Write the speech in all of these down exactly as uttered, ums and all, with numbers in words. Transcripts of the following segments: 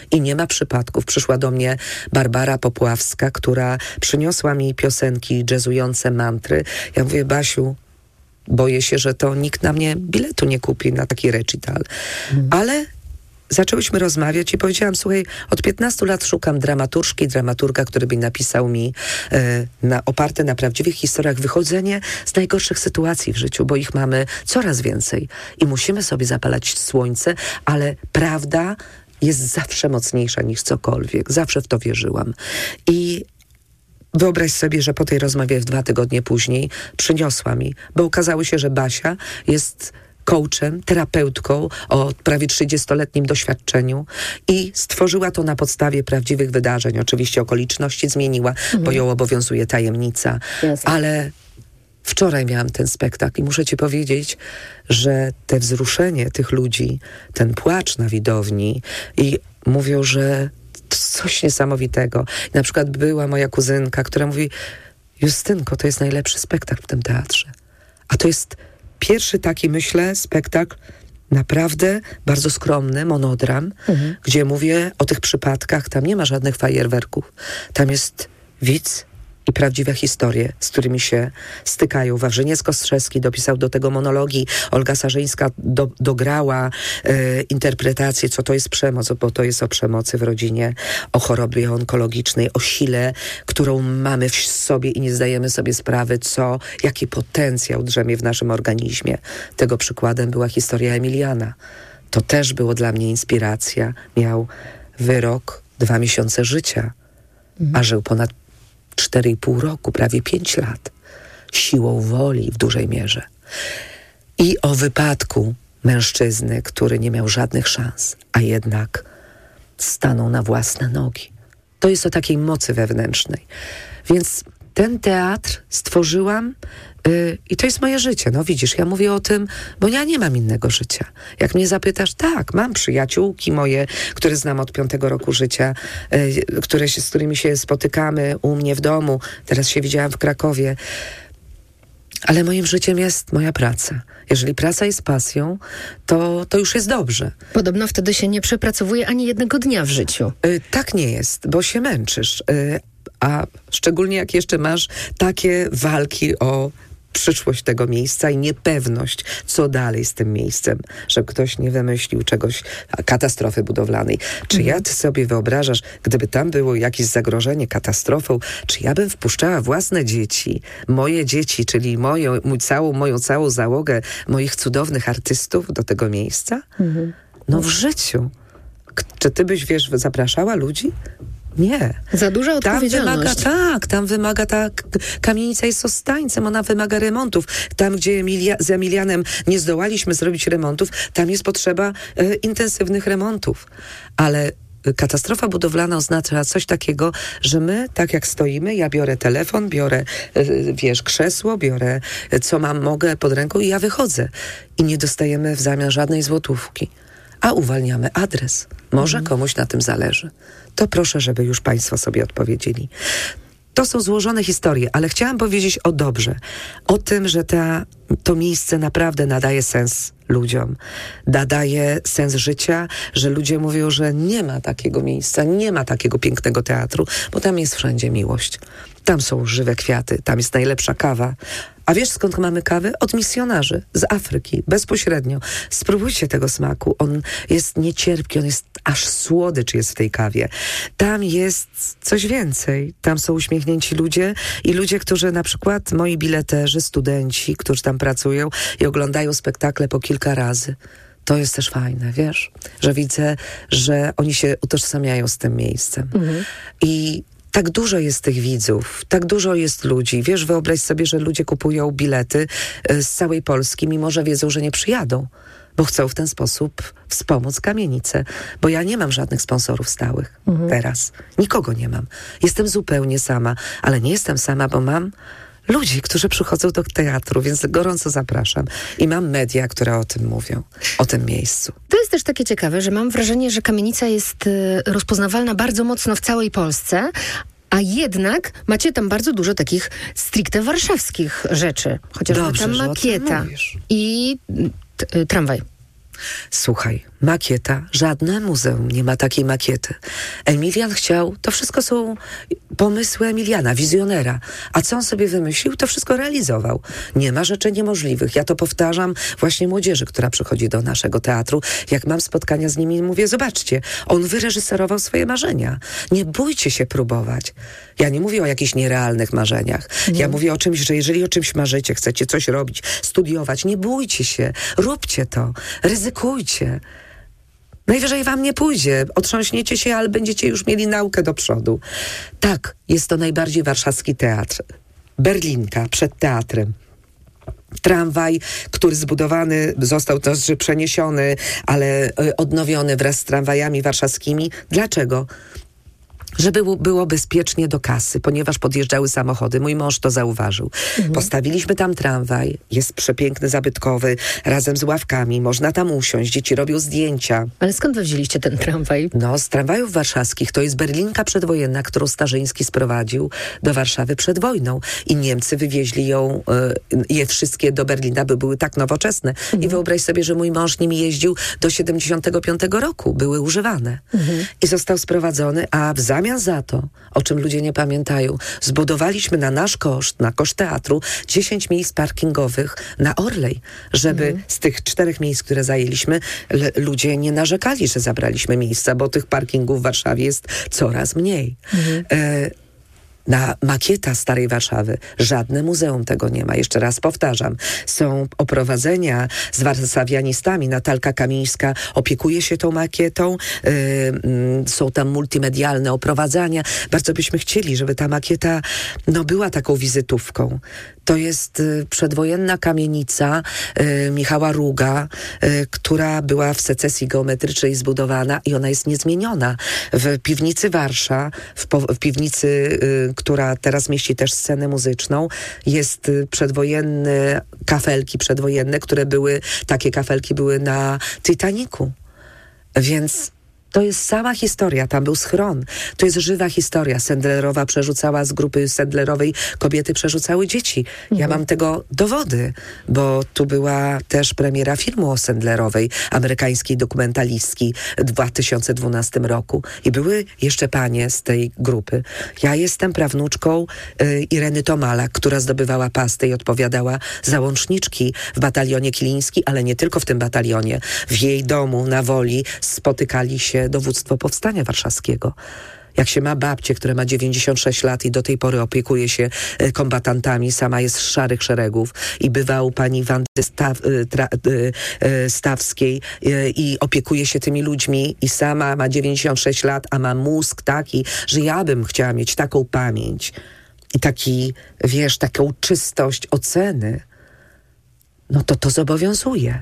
I nie ma przypadków. Przyszła do mnie Barbara Popławska, która przyniosła mi piosenki jazzujące, mantry. Ja mówię, Basiu, boję się, że to nikt na mnie biletu nie kupi na taki recital. Mm. Ale zaczęłyśmy rozmawiać i powiedziałam, słuchaj, od piętnastu lat szukam dramaturżki, dramaturga, który by napisał mi e, na, oparte na prawdziwych historiach wychodzenie z najgorszych sytuacji w życiu, bo ich mamy coraz więcej. I musimy sobie zapalać słońce, ale prawda jest zawsze mocniejsza niż cokolwiek. Zawsze w to wierzyłam. I wyobraź sobie, że po tej rozmowie w dwa tygodnie później przyniosła mi, bo okazało się, że Basia jest coachem, terapeutką o prawie trzydziestoletnim doświadczeniu i stworzyła to na podstawie prawdziwych wydarzeń. Oczywiście okoliczności zmieniła, mhm. bo ją obowiązuje tajemnica. Yes. Ale wczoraj miałam ten spektakl i muszę ci powiedzieć, że te wzruszenie tych ludzi, ten płacz na widowni i mówią, że to coś niesamowitego. I na przykład była moja kuzynka, która mówi, Justynko, to jest najlepszy spektakl w tym teatrze. A to jest pierwszy taki, myślę, spektakl naprawdę bardzo skromny, monodram, mhm. gdzie mówię o tych przypadkach. Tam nie ma żadnych fajerwerków. Tam jest widz i prawdziwe historie, z którymi się stykają. Wawrzyniec Kostrzewski dopisał do tego monologii. Olga Sarzyńska do, dograła e, interpretację, co to jest przemoc, bo to jest o przemocy w rodzinie, o chorobie onkologicznej, o sile, którą mamy w sobie i nie zdajemy sobie sprawy, co, jaki potencjał drzemie w naszym organizmie. Tego przykładem była historia Emiliana. To też było dla mnie inspiracja. Miał wyrok, dwa miesiące życia, mhm. a żył ponad cztery i pół roku, prawie pięć lat. Siłą woli w dużej mierze. I o wypadku mężczyzny, który nie miał żadnych szans, a jednak stanął na własne nogi. To jest o takiej mocy wewnętrznej. Więc ten teatr stworzyłam yy, i to jest moje życie. No widzisz, ja mówię o tym, bo ja nie mam innego życia. Jak mnie zapytasz, tak, mam przyjaciółki moje, które znam od piątego roku życia, yy, które się, z którymi się spotykamy u mnie w domu. Teraz się widziałam w Krakowie. Ale moim życiem jest moja praca. Jeżeli praca jest pasją, to, to już jest dobrze. Podobno wtedy się nie przepracowuje ani jednego dnia w życiu. Yy, tak nie jest, bo się męczysz. Yy, a szczególnie jak jeszcze masz takie walki o przyszłość tego miejsca i niepewność, co dalej z tym miejscem, że ktoś nie wymyślił czegoś, katastrofy budowlanej. Czy mhm. ja ty sobie wyobrażasz, gdyby tam było jakieś zagrożenie katastrofą, czy ja bym wpuszczała własne dzieci, moje dzieci, czyli moją, mój całą, moją całą załogę moich cudownych artystów do tego miejsca? Mhm. No w życiu. K- czy ty byś, wiesz, zapraszała ludzi? Nie. Za duża odpowiedzialność. Tam wymaga, tak, tam wymaga ta k- kamienica jest ostańcem, ona wymaga remontów. Tam, gdzie Emilia, z Emilianem nie zdołaliśmy zrobić remontów, tam jest potrzeba e, intensywnych remontów. Ale katastrofa budowlana oznacza coś takiego, że my, tak jak stoimy, ja biorę telefon, biorę, e, wiesz, krzesło, biorę, e, co mam, mogę pod ręką i ja wychodzę. I nie dostajemy w zamian żadnej złotówki. A uwalniamy adres. Może mhm. komuś na tym zależy. To proszę, żeby już państwo sobie odpowiedzieli. To są złożone historie, ale chciałam powiedzieć o dobrze. O tym, że ta, to miejsce naprawdę nadaje sens ludziom. Nadaje sens życia, że ludzie mówią, że nie ma takiego miejsca, nie ma takiego pięknego teatru, bo tam jest wszędzie miłość. Tam są żywe kwiaty, tam jest najlepsza kawa. A wiesz, skąd mamy kawę? Od misjonarzy z Afryki, bezpośrednio. Spróbujcie tego smaku. On jest niecierpki, on jest aż słodycz jest w tej kawie. Tam jest coś więcej. Tam są uśmiechnięci ludzie i ludzie, którzy na przykład, moi bileterzy, studenci, którzy tam pracują i oglądają spektakle po kilka razy. To jest też fajne, wiesz? Że widzę, że oni się utożsamiają z tym miejscem. Mhm. I tak dużo jest tych widzów, tak dużo jest ludzi. Wiesz, wyobraź sobie, że ludzie kupują bilety z całej Polski, mimo że wiedzą, że nie przyjadą, bo chcą w ten sposób wspomóc kamienicę. Bo ja nie mam żadnych sponsorów stałych mhm. teraz. Nikogo nie mam. Jestem zupełnie sama, ale nie jestem sama, bo mam ludzi, którzy przychodzą do teatru, więc gorąco zapraszam. I mam media, które o tym mówią, o tym miejscu. To jest też takie ciekawe, że mam wrażenie, że kamienica jest y, rozpoznawalna bardzo mocno w całej Polsce, a jednak macie tam bardzo dużo takich stricte warszawskich rzeczy. Chociażby Dobrze, tam że makieta o tym mówisz. i t, y, tramwaj. Słuchaj, makieta, żadne muzeum nie ma takiej makiety. Emilian chciał, to wszystko są pomysły Emiliana, wizjonera. A co on sobie wymyślił, to wszystko realizował. Nie ma rzeczy niemożliwych. Ja to powtarzam właśnie młodzieży, która przychodzi do naszego teatru. Jak mam spotkania z nimi, mówię, zobaczcie, on wyreżyserował swoje marzenia. Nie bójcie się próbować. Ja nie mówię o jakichś nierealnych marzeniach. Nie. Ja mówię o czymś, że jeżeli o czymś marzycie, chcecie coś robić, studiować, nie bójcie się, róbcie to, ryzykujcie. Najwyżej wam nie pójdzie, otrząśniecie się, ale będziecie już mieli naukę do przodu. Tak, jest to najbardziej warszawski teatr. Berlinka przed teatrem. Tramwaj, który zbudowany został, to znaczy przeniesiony, ale odnowiony wraz z tramwajami warszawskimi. Dlaczego? Żeby było bezpiecznie do kasy, ponieważ podjeżdżały samochody. Mój mąż to zauważył. Mhm. Postawiliśmy tam tramwaj, jest przepiękny, zabytkowy, razem z ławkami, można tam usiąść, dzieci robią zdjęcia. Ale skąd wy wzięliście ten tramwaj? No, z tramwajów warszawskich. To jest Berlinka przedwojenna, którą Starzyński sprowadził do Warszawy przed wojną. I Niemcy wywieźli ją, y, je wszystkie do Berlina, by były tak nowoczesne. Mhm. I wyobraź sobie, że mój mąż nimi jeździł do siedemdziesiątego piątego roku. Były używane. Mhm. I został sprowadzony, a w zamian za to, o czym ludzie nie pamiętają, zbudowaliśmy na nasz koszt, na koszt teatru, dziesięć miejsc parkingowych na Orlej, żeby mhm. z tych czterech miejsc, które zajęliśmy, l- ludzie nie narzekali, że zabraliśmy miejsca, bo tych parkingów w Warszawie jest coraz mniej. Mhm. E- Na makieta Starej Warszawy. Żadne muzeum tego nie ma. Jeszcze raz powtarzam. Są oprowadzenia z warszawianistami. Natalka Kamińska opiekuje się tą makietą. Yy, yy, są tam multimedialne oprowadzania. Bardzo byśmy chcieli, żeby ta makieta no, była taką wizytówką. To jest y, przedwojenna kamienica y, Michała Ruga, y, która była w secesji geometrycznej zbudowana i ona jest niezmieniona. W piwnicy Warsza, w, po, w piwnicy, y, która teraz mieści też scenę muzyczną, jest y, przedwojenne, kafelki przedwojenne, które były, takie kafelki były na Titanicu. Więc to jest sama historia, tam był schron. To jest żywa historia. Sendlerowa przerzucała z grupy sendlerowej, kobiety przerzucały dzieci. Mhm. Ja mam tego dowody, bo tu była też premiera filmu o Sendlerowej, amerykańskiej dokumentalistki w dwa tysiące dwunastym roku. I były jeszcze panie z tej grupy. Ja jestem prawnuczką y, Ireny Tomalak, która zdobywała pastę i odpowiadała za łączniczki w batalionie Kiliński, ale nie tylko w tym batalionie. W jej domu na Woli spotykali się dowództwo Powstania Warszawskiego. Jak się ma babcię, która ma dziewięćdziesiąt sześć lat i do tej pory opiekuje się y, kombatantami, sama jest z Szarych Szeregów i bywa u pani Wandy Staw, y, tra, y, y, Stawskiej y, i opiekuje się tymi ludźmi i sama ma dziewięćdziesiąt sześć lat, a ma mózg taki, że ja bym chciała mieć taką pamięć i taki, wiesz, taką czystość oceny, no to to zobowiązuje.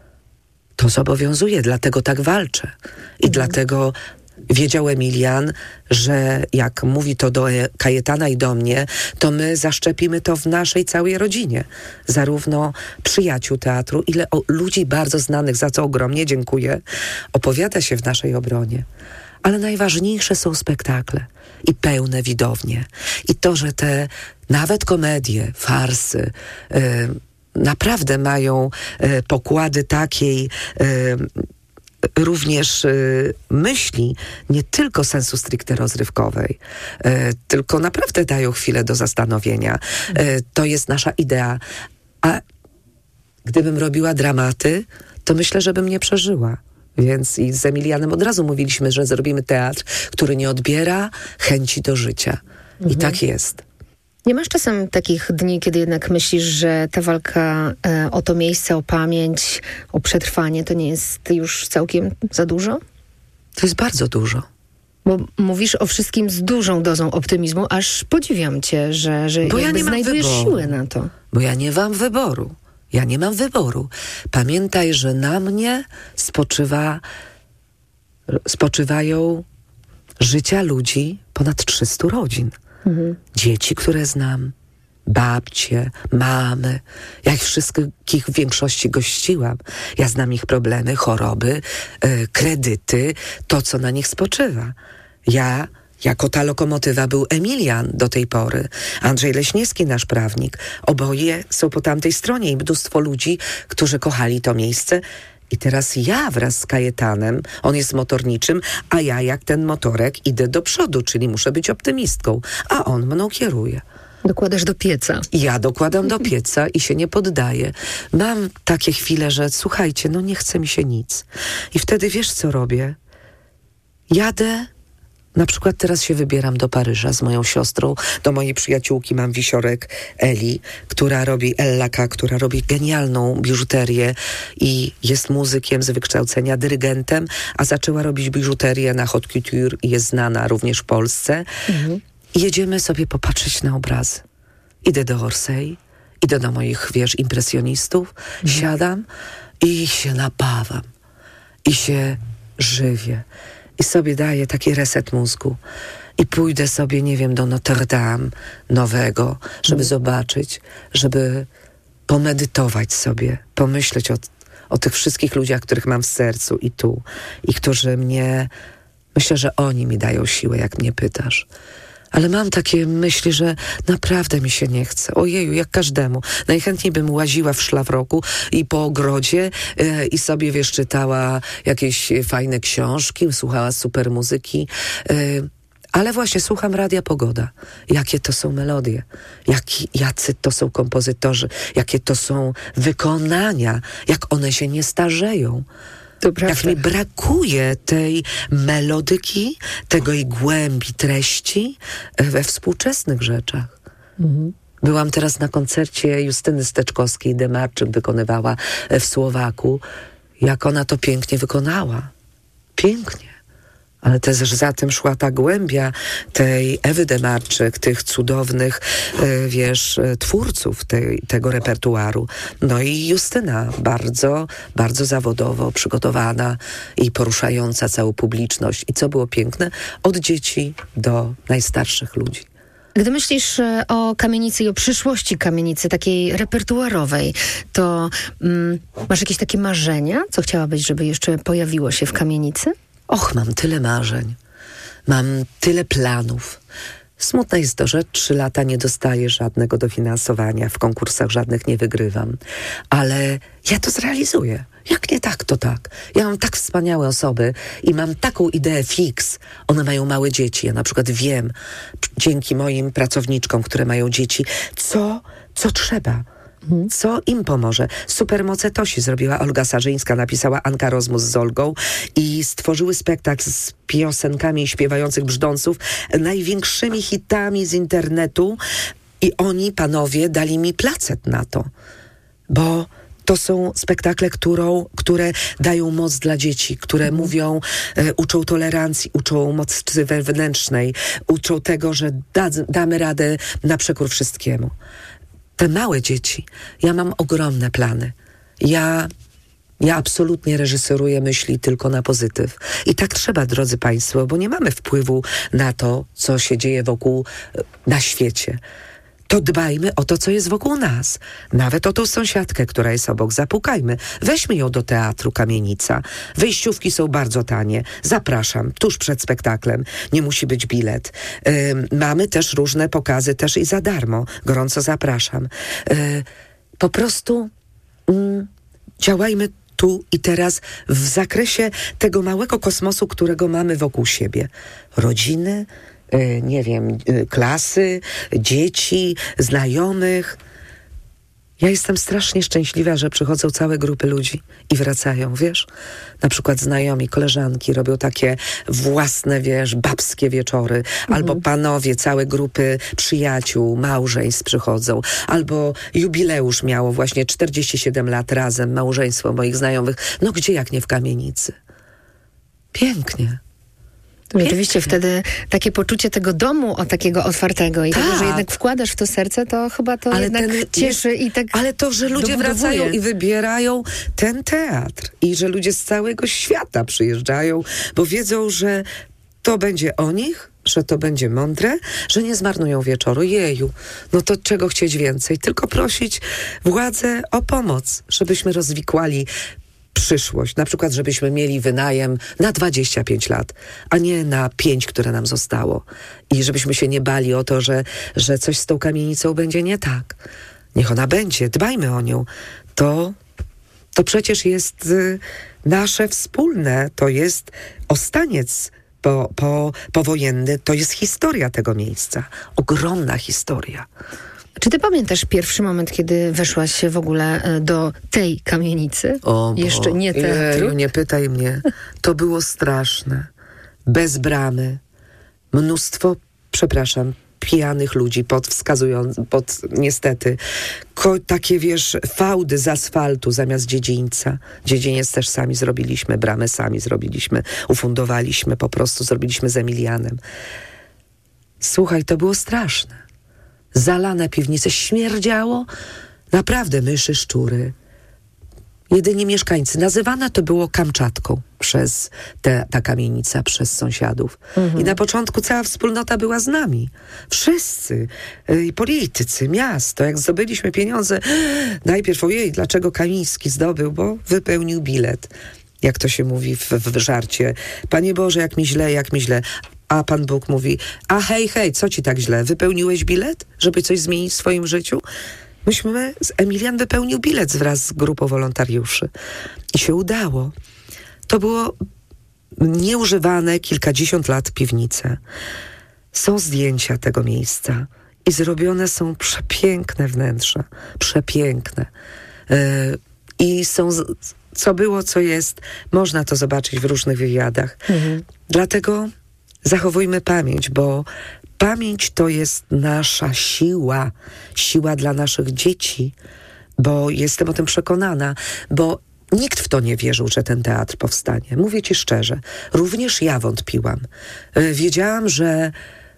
To zobowiązuje, dlatego tak walczę. I mhm. dlatego wiedział Emilian, że jak mówi to do Kajetana i do mnie, to my zaszczepimy to w naszej całej rodzinie. Zarówno przyjaciół teatru, ile o, ludzi bardzo znanych, za co ogromnie dziękuję, opowiada się w naszej obronie. Ale najważniejsze są spektakle i pełne widownie. I to, że te nawet komedie, farsy, yy, naprawdę mają e, pokłady takiej e, również e, myśli, nie tylko sensu stricte rozrywkowej, e, tylko naprawdę dają chwilę do zastanowienia. E, to jest nasza idea. A gdybym robiła dramaty, to myślę, że bym nie przeżyła. Więc i z Emilianem od razu mówiliśmy, że zrobimy teatr, który nie odbiera chęci do życia. Mhm. I tak jest. Nie masz czasem takich dni, kiedy jednak myślisz, że ta walka e, o to miejsce, o pamięć, o przetrwanie, to nie jest już całkiem za dużo? To jest bardzo dużo. Bo mówisz o wszystkim z dużą dozą optymizmu, aż podziwiam cię, że, że Bo ja nie znajdujesz mam siłę na to. Bo ja nie mam wyboru. Ja nie mam wyboru. Pamiętaj, że na mnie spoczywa, spoczywają życia ludzi, ponad trzystu rodzin. Mhm. Dzieci, które znam, babcie, mamy. Ja ich wszystkich w większości gościłam. Ja znam ich problemy, choroby, yy, kredyty, to, co na nich spoczywa. Ja, jako ta lokomotywa, był Emilian do tej pory. Andrzej Leśniewski, nasz prawnik. Oboje są po tamtej stronie i mnóstwo ludzi, którzy kochali to miejsce I teraz ja wraz z Kajetanem, on jest motorniczym, a ja jak ten motorek idę do przodu, czyli muszę być optymistką, a on mną kieruje. Dokładasz do pieca. Ja dokładam do pieca i się nie poddaję. Mam takie chwile, że słuchajcie, no nie chce mi się nic. I wtedy wiesz, co robię? Jadę, na przykład teraz się wybieram do Paryża z moją siostrą, do mojej przyjaciółki mam wisiorek Eli, która robi, Ellaka, która robi genialną biżuterię i jest muzykiem z wykształcenia, dyrygentem, a zaczęła robić biżuterię na haute couture i jest znana również w Polsce. Mhm. I jedziemy sobie popatrzeć na obrazy. Idę do Orsay, idę do moich, wiesz, impresjonistów, mhm. siadam i się napawam. I się żywię. I sobie daję taki reset mózgu. I pójdę sobie, nie wiem, do Notre Dame nowego, żeby mm. zobaczyć, żeby pomedytować sobie, pomyśleć o, o tych wszystkich ludziach, których mam w sercu i tu. I którzy mnie, myślę, że oni mi dają siłę, jak mnie pytasz. Ale mam takie myśli, że naprawdę mi się nie chce. Ojeju, jak każdemu. Najchętniej bym łaziła w szlafroku i po ogrodzie yy, i sobie, wiesz, czytała jakieś fajne książki, słuchała super muzyki. Yy, ale właśnie słucham Radia Pogoda. Jakie to są melodie, jaki, jacy to są kompozytorzy, jakie to są wykonania, jak one się nie starzeją. Jak mi brakuje tej melodyki, tego i głębi treści we współczesnych rzeczach. Mhm. Byłam teraz na koncercie Justyny Steczkowskiej, Demarczyk wykonywała w Słowaku. Jak ona to pięknie wykonała. Pięknie. Ale też za tym szła ta głębia tej Ewy Demarczyk, tych cudownych, y, wiesz, twórców tej, tego repertuaru. No i Justyna, bardzo, bardzo zawodowo przygotowana i poruszająca całą publiczność. I co było piękne? Od dzieci do najstarszych ludzi. Gdy myślisz o kamienicy i o przyszłości kamienicy, takiej repertuarowej, to mm, masz jakieś takie marzenia? Co chciałabyś, żeby jeszcze pojawiło się w kamienicy? Och, mam tyle marzeń, mam tyle planów. Smutne jest to, że trzy lata nie dostaję żadnego dofinansowania, w konkursach żadnych nie wygrywam, ale ja to zrealizuję. Jak nie tak, to tak. Ja mam tak wspaniałe osoby i mam taką ideę fix. One mają małe dzieci. Ja na przykład wiem, dzięki moim pracowniczkom, które mają dzieci, co, co trzeba. Co im pomoże? Supermoce Tosi zrobiła Olga Sarzyńska, napisała Anka Rozmus z Olgą i stworzyły spektakl z piosenkami i śpiewających brzdąców, największymi hitami z internetu i oni, panowie, dali mi placet na to, bo to są spektakle, którą, które dają moc dla dzieci, które mm. mówią, e, uczą tolerancji, uczą mocy wewnętrznej, uczą tego, że da, damy radę na przekór wszystkiemu. Te małe dzieci, ja mam ogromne plany. Ja, ja absolutnie reżyseruję myśli tylko na pozytyw. I tak trzeba, drodzy państwo, bo nie mamy wpływu na to, co się dzieje wokół, na świecie. To dbajmy o to, co jest wokół nas. Nawet o tą sąsiadkę, która jest obok. Zapukajmy. Weźmy ją do teatru Kamienica. Wejściówki są bardzo tanie. Zapraszam. Tuż przed spektaklem. Nie musi być bilet. Yy, mamy też różne pokazy, też i za darmo. Gorąco zapraszam. Yy, po prostu yy, działajmy tu i teraz w zakresie tego małego kosmosu, którego mamy wokół siebie. Rodziny, nie wiem, klasy, dzieci, znajomych. Ja jestem strasznie szczęśliwa, że przychodzą całe grupy ludzi i wracają, wiesz? Na przykład znajomi, koleżanki robią takie własne, wiesz, babskie wieczory. Mhm. Albo panowie, całe grupy przyjaciół, małżeństw przychodzą. Albo jubileusz miało właśnie czterdzieści siedem lat razem, małżeństwo moich znajomych. No gdzie jak nie w Kamienicy? Pięknie. Rzeczywiście wtedy takie poczucie tego domu o takiego otwartego i tak. tego, że jednak wkładasz w to serce, to chyba to ale jednak ten, cieszy i tak ale to, że ludzie dobudowuje. Wracają i wybierają ten teatr i że ludzie z całego świata przyjeżdżają, bo wiedzą, że to będzie o nich, że to będzie mądre, że nie zmarnują wieczoru. Jeju, no to czego chcieć więcej? Tylko prosić władzę o pomoc, żebyśmy rozwikłali przyszłość. Na przykład, żebyśmy mieli wynajem na dwadzieścia pięć lat, a nie na pięć, które nam zostało. I żebyśmy się nie bali o to, że, że coś z tą kamienicą będzie nie tak. Niech ona będzie, dbajmy o nią. To, To przecież jest y, nasze wspólne, to jest Ostaniec po, po, powojenny, to jest historia tego miejsca. Ogromna historia. Czy ty pamiętasz pierwszy moment, kiedy weszłaś w ogóle do tej kamienicy? O, Jeszcze nie teatru? Jeju, nie pytaj mnie. To było straszne. Bez bramy. Mnóstwo, przepraszam, pijanych ludzi pod wskazując, pod niestety, ko, takie wiesz, fałdy z asfaltu zamiast dziedzińca. Dziedziniec też sami zrobiliśmy, bramę sami zrobiliśmy, ufundowaliśmy, po prostu zrobiliśmy z Emilianem. Słuchaj, to było straszne. Zalane piwnice, śmierdziało, naprawdę myszy, szczury. Jedyni mieszkańcy. Nazywana to było Kamczatką przez te, ta kamienica, przez sąsiadów. Mhm. I na początku cała wspólnota była z nami. Wszyscy. Y, politycy, miasto. Jak zdobyliśmy pieniądze, najpierw ojej, dlaczego Kamiński zdobył? Bo wypełnił bilet. Jak to się mówi w, w żarcie. Panie Boże, jak mi źle, jak mi źle. A Pan Bóg mówi, a hej, hej, co ci tak źle? Wypełniłeś bilet, żeby coś zmienić w swoim życiu? Myśmy, Emilian wypełnił bilet wraz z grupą wolontariuszy. I się udało. To było nieużywane kilkadziesiąt lat piwnice. Są zdjęcia tego miejsca i zrobione są przepiękne wnętrza. Przepiękne. Yy, I są, co było, co jest. Można to zobaczyć w różnych wywiadach. Mhm. Dlatego zachowujmy pamięć, bo pamięć to jest nasza siła. Siła dla naszych dzieci, bo jestem o tym przekonana, bo nikt w to nie wierzył, że ten teatr powstanie. Mówię ci szczerze, również ja wątpiłam. Wiedziałam, że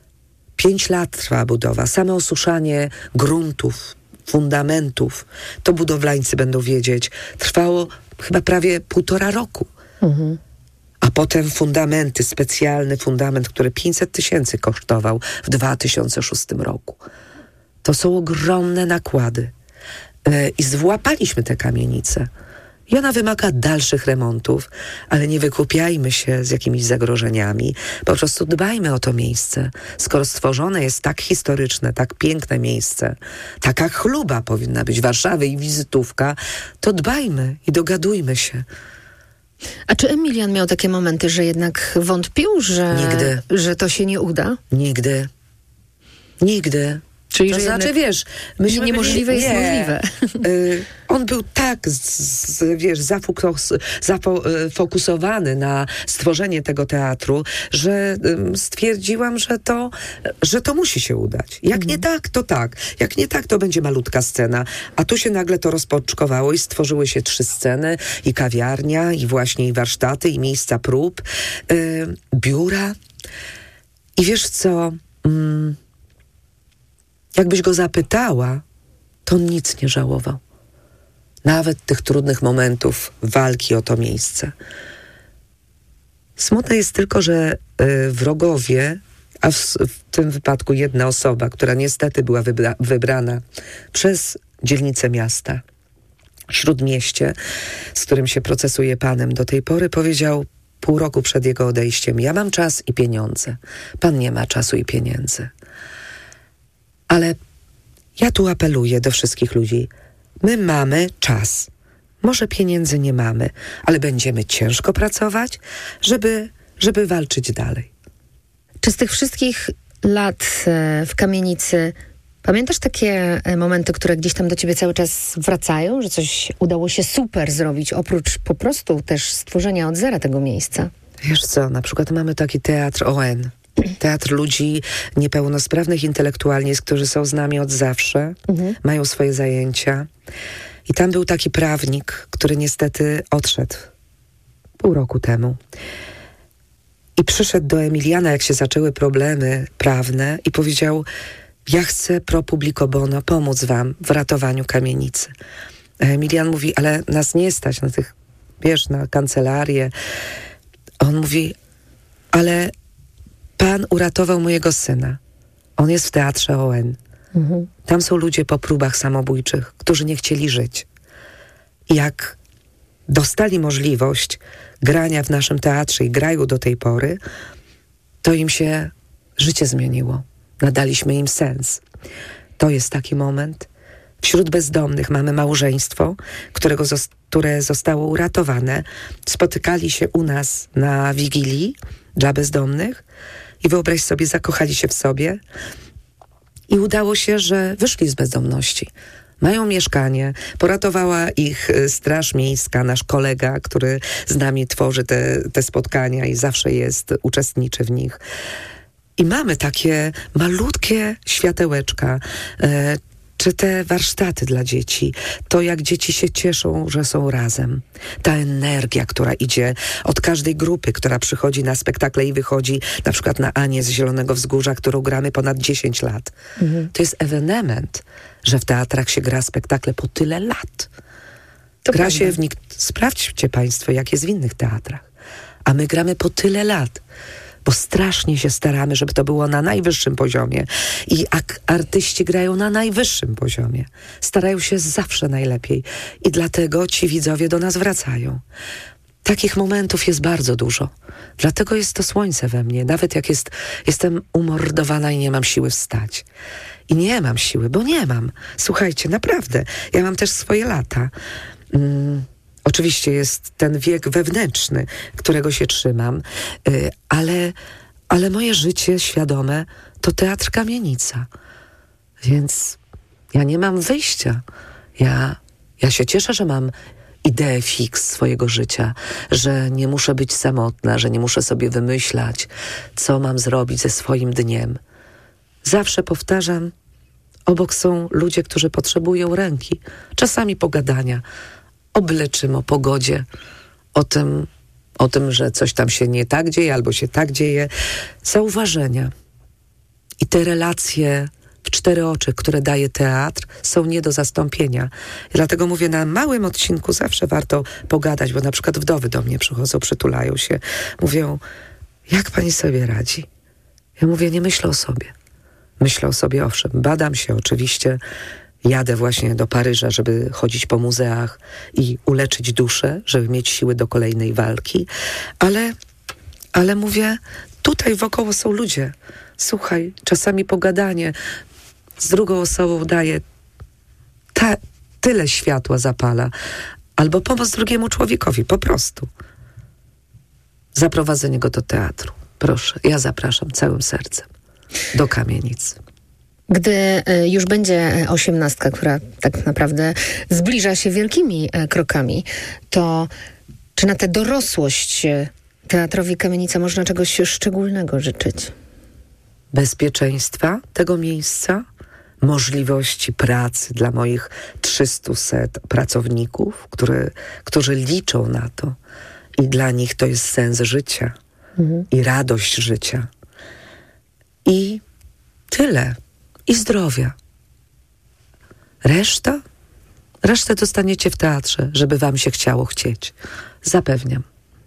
pięć lat trwa budowa, same osuszanie gruntów, fundamentów, to budowlańcy będą wiedzieć, trwało chyba prawie półtora roku. Mhm. A potem fundamenty, specjalny fundament, który pięćset tysięcy kosztował w dwa tysiące szóstym roku. To są ogromne nakłady. Yy, I złapaliśmy tę kamienicę. I ona wymaga dalszych remontów, ale nie wykupiajmy się z jakimiś zagrożeniami. Po prostu dbajmy o to miejsce. Skoro stworzone jest tak historyczne, tak piękne miejsce, taka chluba powinna być Warszawy i wizytówka, to dbajmy i dogadujmy się. A czy Emilian miał takie momenty, że jednak wątpił, że, Nigdy. że to się nie uda? Nigdy. Nigdy. Czyli, to że znaczy, wiesz, myśmy niemożliwe byli, jest nie, możliwe. Y, on był tak, z, z, wiesz, zafokus, zafokusowany na stworzenie tego teatru, że y, stwierdziłam, że to, że to musi się udać. Jak mhm. nie tak, to tak. Jak nie tak, to będzie malutka scena. A tu się nagle to rozpoczkowało i stworzyły się trzy sceny, i kawiarnia, i właśnie i warsztaty, i miejsca prób, y, biura. I wiesz co... Mm, Jakbyś go zapytała, to on nic nie żałował. Nawet tych trudnych momentów walki o to miejsce. Smutne jest tylko, że y, wrogowie, a w, w tym wypadku jedna osoba, która niestety była wybra- wybrana przez dzielnicę miasta, Śródmieście, z którym się procesuje panem do tej pory, powiedział pół roku przed jego odejściem: ja mam czas i pieniądze. Pan nie ma czasu i pieniędzy. Ale ja tu apeluję do wszystkich ludzi. My mamy czas. Może pieniędzy nie mamy, ale będziemy ciężko pracować, żeby, żeby walczyć dalej. Czy z tych wszystkich lat w kamienicy pamiętasz takie momenty, które gdzieś tam do ciebie cały czas wracają? Że coś udało się super zrobić, oprócz po prostu też stworzenia od zera tego miejsca? Wiesz co, na przykład mamy taki teatr O N. Teatr ludzi niepełnosprawnych intelektualnie, którzy są z nami od zawsze, mhm. mają swoje zajęcia. I tam był taki prawnik, który niestety odszedł pół roku temu. I przyszedł do Emiliana, jak się zaczęły problemy prawne, i powiedział: ja chcę pro publico bono pomóc wam w ratowaniu kamienicy. A Emilian mówi: ale nas nie stać na tych, wiesz, na kancelarię. On mówi: ale Pan uratował mojego syna. On jest w teatrze O N. Mhm. Tam są ludzie po próbach samobójczych, którzy nie chcieli żyć. I jak dostali możliwość grania w naszym teatrze i grają do tej pory, to im się życie zmieniło. Nadaliśmy im sens. To jest taki moment. Wśród bezdomnych mamy małżeństwo, którego zos- które zostało uratowane. Spotykali się u nas na Wigilii dla bezdomnych i wyobraź sobie, zakochali się w sobie i udało się, że wyszli z bezdomności. Mają mieszkanie, poratowała ich Straż Miejska, nasz kolega, który z nami tworzy te, te spotkania i zawsze jest, uczestniczy w nich. I mamy takie malutkie światełeczka, e, czy te warsztaty dla dzieci, to jak dzieci się cieszą, że są razem. Ta energia, która idzie od każdej grupy, która przychodzi na spektakle i wychodzi na przykład na Anię z Zielonego Wzgórza, którą gramy ponad dziesięć lat. Mhm. To jest ewenement, że w teatrach się gra spektakle po tyle lat. To gra prawda. Się w nich... Sprawdźcie państwo, jak jest w innych teatrach. A my gramy po tyle lat. Bo strasznie się staramy, żeby to było na najwyższym poziomie. I ak- artyści grają na najwyższym poziomie. Starają się zawsze najlepiej. I dlatego ci widzowie do nas wracają. Takich momentów jest bardzo dużo. Dlatego jest to słońce we mnie. Nawet jak jest, jestem umordowana i nie mam siły wstać. I nie mam siły, bo nie mam. Słuchajcie, naprawdę. Ja mam też swoje lata. Mm. Oczywiście jest ten wiek wewnętrzny, którego się trzymam, yy, ale, ale moje życie świadome to Teatr Kamienica. Więc ja nie mam wyjścia. Ja, ja się cieszę, że mam ideę fix swojego życia, że nie muszę być samotna, że nie muszę sobie wymyślać, co mam zrobić ze swoim dniem. Zawsze powtarzam, obok są ludzie, którzy potrzebują ręki, czasami pogadania, o byle czym, o pogodzie, o tym, o tym, że coś tam się nie tak dzieje, albo się tak dzieje. Zauważenia. I te relacje w cztery oczy, które daje teatr, są nie do zastąpienia. I dlatego mówię, na małym odcinku zawsze warto pogadać, bo na przykład wdowy do mnie przychodzą, przytulają się. Mówią, jak pani sobie radzi? Ja mówię, nie myślę o sobie. Myślę o sobie, owszem. Badam się oczywiście. Jadę właśnie do Paryża, żeby chodzić po muzeach i uleczyć duszę, żeby mieć siły do kolejnej walki. Ale, ale mówię, tutaj wokoło są ludzie. Słuchaj, czasami pogadanie z drugą osobą daje ta, tyle światła zapala. Albo pomoc drugiemu człowiekowi, po prostu. Zaprowadzenie go do teatru. Proszę, ja zapraszam całym sercem do Kamienicy. Gdy już będzie osiemnastka, która tak naprawdę zbliża się wielkimi krokami, to czy na tę dorosłość Teatrowi Kamienica można czegoś szczególnego życzyć? Bezpieczeństwa tego miejsca, możliwości pracy dla moich trzystuset pracowników, które, którzy liczą na to i dla nich to jest sens życia mhm. i radość życia. I tyle. I zdrowia. Reszta? Resztę dostaniecie w teatrze, żeby wam się chciało chcieć. Zapewniam.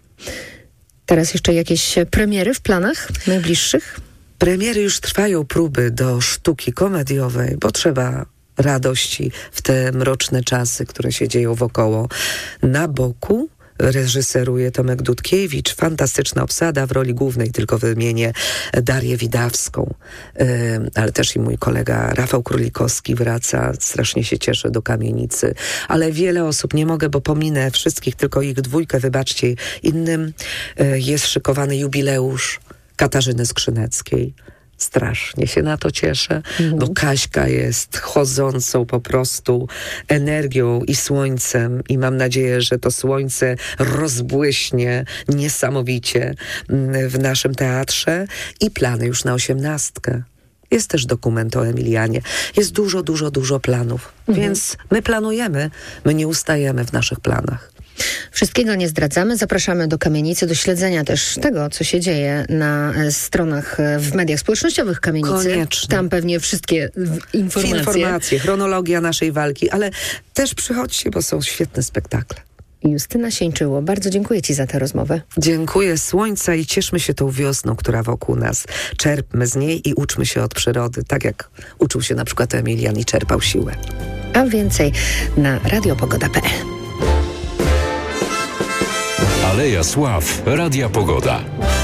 Teraz jeszcze jakieś premiery w planach najbliższych? Premiery już trwają, próby do sztuki komediowej, bo trzeba radości w te mroczne czasy, które się dzieją wokoło. Na boku reżyseruje Tomek Dudkiewicz, fantastyczna obsada, w roli głównej tylko wymienię Darię Widawską, yy, ale też i mój kolega Rafał Królikowski wraca, strasznie się cieszę, do Kamienicy, ale wiele osób, nie mogę, bo pominę wszystkich, tylko ich dwójkę, wybaczcie innym, yy, jest szykowany jubileusz Katarzyny Skrzyneckiej. Strasznie się na to cieszę, mhm. bo Kaśka jest chodzącą po prostu energią i słońcem i mam nadzieję, że to słońce rozbłyśnie niesamowicie w naszym teatrze i plany już na osiemnastkę. Jest też dokument o Emilianie. Jest dużo, dużo, dużo planów. Mhm. Więc my planujemy, my nie ustajemy w naszych planach. Wszystkiego nie zdradzamy. Zapraszamy do Kamienicy, do śledzenia też tego, co się dzieje na stronach, w mediach społecznościowych Kamienicy. Koniecznie. Tam pewnie wszystkie informacje. Informacje, chronologia naszej walki, ale też przychodźcie, bo są świetne spektakle. Justyna Sieńczyło, bardzo dziękuję ci za tę rozmowę. Dziękuję, słońca, i cieszmy się tą wiosną, która wokół nas. Czerpmy z niej i uczmy się od przyrody, tak jak uczył się na przykład Emilian i czerpał siłę. A więcej na radiopogoda kropka pe el. Aleja Sław, Radia Pogoda.